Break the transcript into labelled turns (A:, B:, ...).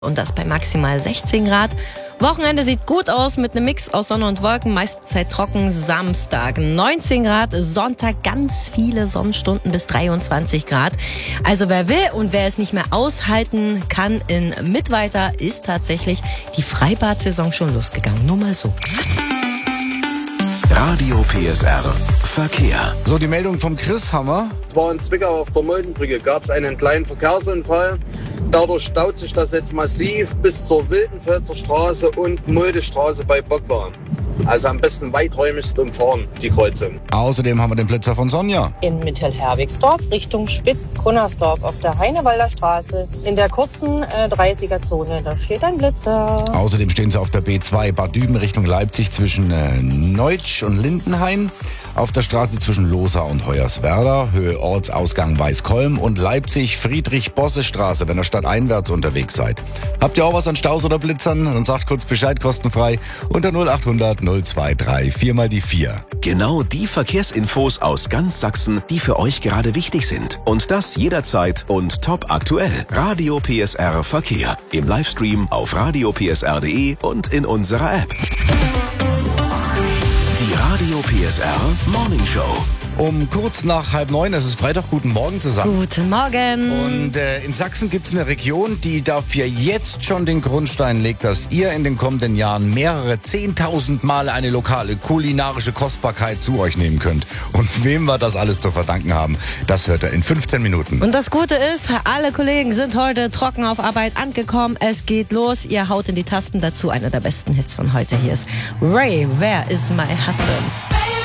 A: Und das bei maximal 16 Grad. Wochenende sieht gut aus mit einem Mix aus Sonne und Wolken, meiste Zeit trocken. Samstag 19 Grad, Sonntag ganz viele Sonnenstunden bis 23 Grad. Also wer will und wer es nicht mehr aushalten kann in Mittweida, ist tatsächlich die Freibad-Saison schon losgegangen. Nur mal so.
B: Radio PSR Verkehr.
C: So, die Meldung vom Chris Hammer.
D: Zwar in Zwickau auf der Moldenbrücke gab es einen kleinen Verkehrsunfall. Dadurch staut sich das jetzt massiv bis zur Wildenfelser Straße und Muldestraße bei Bockwahn. Also am besten weiträumigst umfahren, die Kreuzung.
C: Außerdem haben wir den Blitzer von Sonja.
E: In Mittelherwigsdorf Richtung Spitz-Gunnersdorf auf der Heinewalder Straße. In der kurzen 30er-Zone, da steht ein Blitzer.
C: Außerdem stehen sie auf der B2 Bad Düben Richtung Leipzig zwischen Neutsch und Lindenhain. Auf der Straße zwischen Losar und Hoyerswerda, Höhe Ortsausgang Weißkolm und Leipzig Friedrich-Bosse-Straße, wenn ihr stadteinwärts unterwegs seid. Habt ihr auch was an Staus oder Blitzern? Dann sagt kurz Bescheid, kostenfrei unter 0800 023 4 mal die 4.
B: Genau die Verkehrsinfos aus ganz Sachsen, die für euch gerade wichtig sind. Und das jederzeit und top aktuell. Radio PSR Verkehr. Im Livestream auf radiopsr.de und in unserer App. Die Radio PSR Morning Show.
C: Um kurz nach 8:30, es ist Freitag, guten Morgen zusammen.
A: Guten Morgen.
C: Und in Sachsen gibt es eine Region, die dafür jetzt schon den Grundstein legt, dass ihr in den kommenden Jahren mehrere 10.000 Mal eine lokale kulinarische Kostbarkeit zu euch nehmen könnt. Und wem wir das alles zu verdanken haben, das hört ihr in 15 Minuten.
A: Und das Gute ist, alle Kollegen sind heute trocken auf Arbeit angekommen. Es geht los. Ihr haut in die Tasten dazu. Einer der besten Hits von heute. Hier ist Ray, Where is my husband?